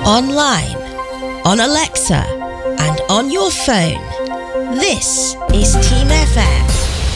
online, on Alexa, and on your phone. This is Team FM.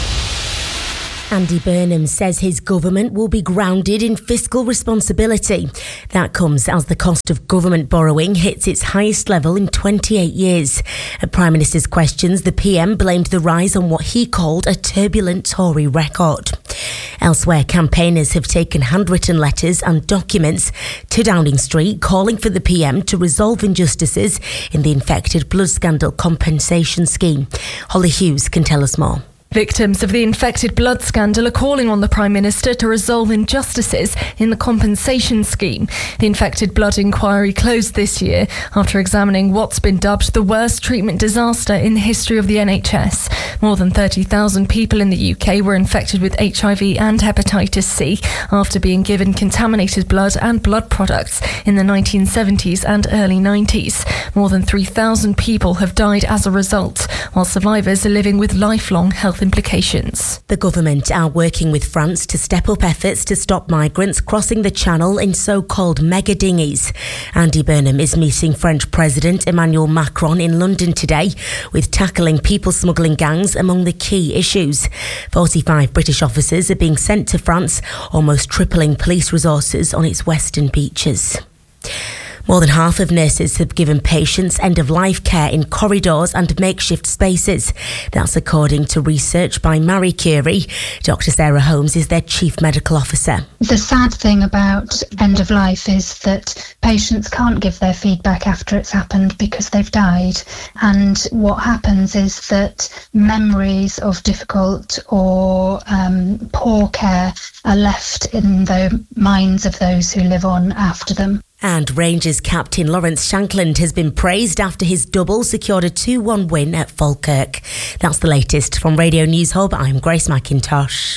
Andy Burnham says his government will be grounded in fiscal responsibility. That comes as the cost of government borrowing hits its highest level in 28 years. At Prime Minister's questions, the PM blamed the rise on what he called a turbulent Tory record. Elsewhere, campaigners have taken handwritten letters and documents to Downing Street calling for the PM to resolve injustices in the infected blood scandal compensation scheme. Holly Hughes can tell us more. Victims of the infected blood scandal are calling on the Prime Minister to resolve injustices in the compensation scheme. The infected blood inquiry closed this year after examining what's been dubbed the worst treatment disaster in the history of the NHS. More than 30,000 people in the UK were infected with HIV and hepatitis C after being given contaminated blood and blood products in the 1970s and early 90s. More than 3,000 people have died as a result, while survivors are living with lifelong health implications. The government are working with France to step up efforts to stop migrants crossing the Channel in so-called mega dinghies. Andy Burnham is meeting French President Emmanuel Macron in London today, with tackling people smuggling gangs among the key issues. 45 British officers are being sent to France, almost tripling police resources on its western beaches. More than half of nurses have given patients end-of-life care in corridors and makeshift spaces. That's according to research by Marie Curie. Dr. Sarah Holmes is their Chief Medical Officer. The sad thing about end-of-life is that patients can't give their feedback after it's happened because they've died. And what happens is that memories of difficult or poor care are left in the minds of those who live on after them. And Rangers captain Lawrence Shankland has been praised after his double secured a 2-1 win at Falkirk. That's the latest from Radio News Hub. I'm Grace McIntosh.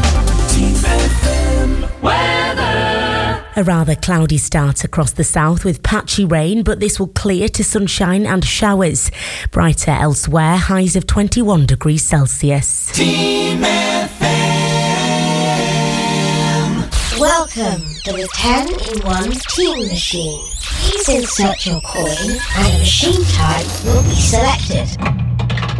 A rather cloudy start across the south with patchy rain, but this will clear to sunshine and showers. Brighter elsewhere, highs of 21 degrees Celsius. Team FM. Welcome to the 10-in-1 Team Machine. Please insert your coin and a machine type will be selected.